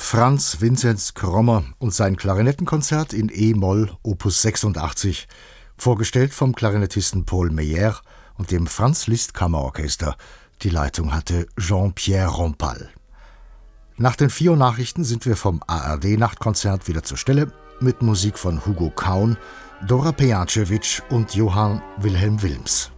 Franz Vinzenz Krommer und sein Klarinettenkonzert in E-Moll Opus 86, vorgestellt vom Klarinettisten Paul Meyer und dem Franz-Liszt-Kammerorchester. Die Leitung hatte Jean-Pierre Rampal. Nach den 4 Uhr Nachrichten sind wir vom ARD-Nachtkonzert wieder zur Stelle mit Musik von Hugo Kaun, Dora Pejacevic und Johann Wilhelm Wilms.